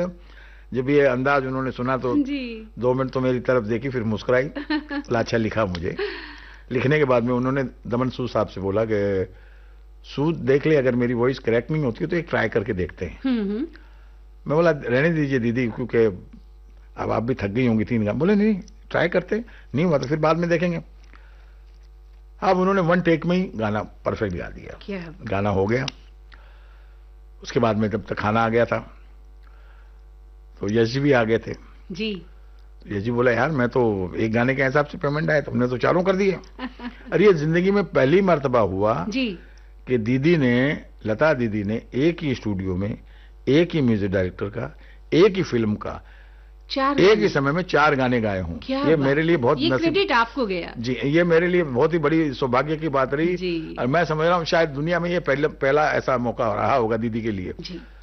जब ये अंदाज उन्होंने सुना तो जी 2 मिनट तो मेरी तरफ देखी, फिर मुस्कुराई। बोला अच्छा लिखा मुझे। लिखने के बाद में उन्होंने दमन सूद साहब से बोला कि सूद देख ले, अगर मेरी वॉइस करेक्ट नहीं होती है तो एक ट्राई करके देखते हैं। मैं बोला रहने दीजिए दीदी, क्योंकि अब आप भी थक गई होंगी 3 गाने। बोले नहीं ट्राई करते, नहीं हुआ तो फिर बाद में देखेंगे। अब उन्होंने 1 टेक में ही गाना परफेक्ट गा दिया। गाना हो गया। उसके बाद में जब तक खाना आ गया था तो यश जी भी आ गए थे जी। यश जी बोला यार मैं तो एक गाने के हिसाब से पेमेंट आया, तुमने तो 4 कर दिए। अरे ये जिंदगी में पहली मर्तबा हुआ जी कि दीदी ने, लता दीदी ने एक ही स्टूडियो में एक ही म्यूजिक डायरेक्टर का, एक ही फिल्म का, एक ही समय में 4 गाने गाए हूं। ये मेरे लिए बहुत ये क्रेडिट आपको गया जी, ये मेरे लिए बहुत ही बड़ी सौभाग्य की बात रही। और मैं समझ रहा हूँ शायद दुनिया में ये पहला ऐसा मौका रहा होगा दीदी के लिए। जी।